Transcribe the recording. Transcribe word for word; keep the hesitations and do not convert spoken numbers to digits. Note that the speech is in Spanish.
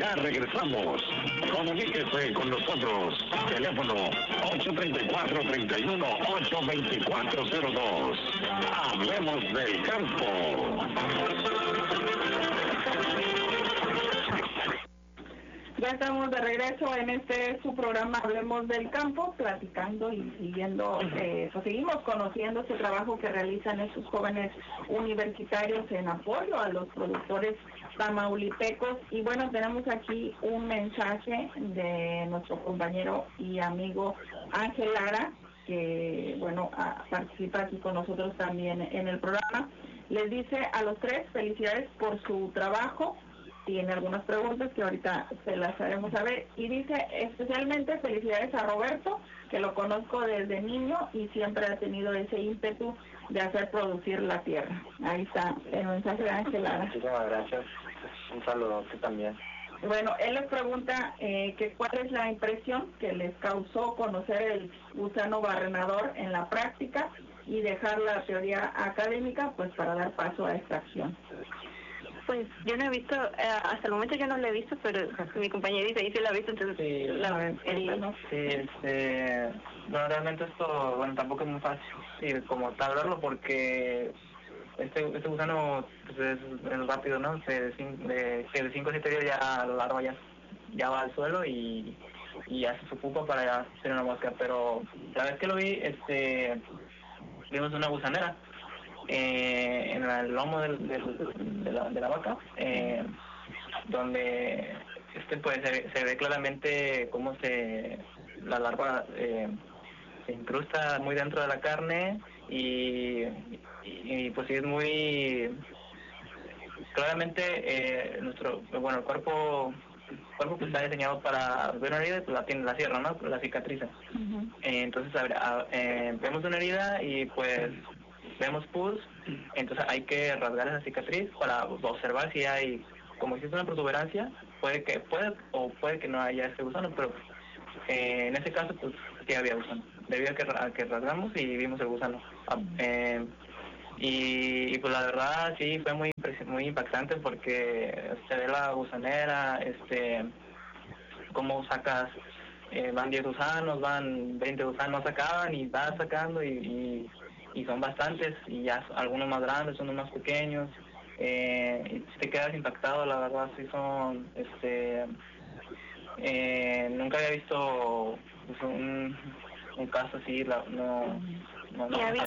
Ya regresamos. Comuníquese con nosotros. Teléfono ocho tres cuatro, tres uno, ocho dos cuatro cero dos. Hablemos del campo. Ya estamos de regreso en este su programa Hablemos del Campo, platicando y siguiendo, eh, pues seguimos conociendo este trabajo que realizan estos jóvenes universitarios en apoyo a los productores tamaulipecos. Y bueno, tenemos aquí un mensaje de nuestro compañero y amigo Ángel Lara, que bueno, a, participa aquí con nosotros también en el programa. Les dice a los tres felicidades por su trabajo. Tiene algunas preguntas que ahorita se las haremos saber. Y dice especialmente felicidades a Roberto, que lo conozco desde niño y siempre ha tenido ese ímpetu de hacer producir la tierra. Ahí está el mensaje de Ángel Lara. Muchísimas gracias. Un saludo a usted también. Bueno, él les pregunta eh, que cuál es la impresión que les causó conocer el gusano barrenador en la práctica y dejar la teoría académica pues para dar paso a esta acción. Pues yo no he visto, eh, hasta el momento yo no lo he visto, pero mi compañerita ahí sí la ha visto, entonces sí, la, el, no, sí, este, no, realmente esto, bueno, tampoco es muy fácil como tal hablarlo porque este este gusano pues, es, es rápido, ¿no? Se, de cinco a siete días ya la larva ya, ya va al suelo y, y ya se ocupa para hacer una mosca, pero la vez que lo vi, este, vimos una gusanera Eh, en el lomo del, del, de, la, de la vaca, eh, donde este pues se, se ve claramente cómo se la larva eh, se incrusta muy dentro de la carne y, y, y pues sí es muy claramente eh, nuestro bueno el cuerpo el cuerpo pues está diseñado para ver una herida y pues la tiene la cierra, ¿no? La cicatriza. Uh-huh. eh, entonces a ver, a, eh, vemos una herida y pues vemos pus, entonces hay que rasgar esa cicatriz para observar si hay, como existe una protuberancia, puede que puede o puede que no haya ese gusano, pero eh, en ese caso pues sí había gusano, debido a que, a que rasgamos y vimos el gusano. Eh, y, y pues la verdad sí fue muy muy impactante porque se ve la gusanera, este, cómo sacas, eh, van diez gusanos, van veinte gusanos, sacaban y vas sacando y, y y son bastantes y ya algunos más grandes, unos más pequeños, eh, y te quedas impactado, la verdad sí son, este, eh, nunca había visto pues, un, un caso así, la, no, no, no.